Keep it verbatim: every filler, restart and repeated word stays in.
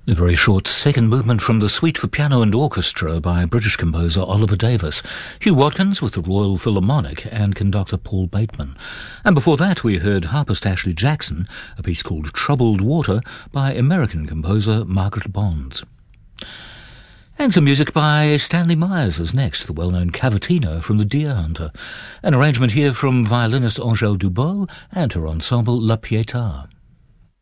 A very short second movement from the Suite for Piano and Orchestra by British composer Oliver Davies, Hugh Watkins with the Royal Philharmonic and conductor Paul Bateman. And before that we heard harpist Ashley Jackson, a piece called Troubled Water by American composer Margaret Bonds. And some music by Stanley Myers is next, the well-known cavatina from The Deer Hunter. An arrangement here from violinist Angèle Dubot and her ensemble La Pietà.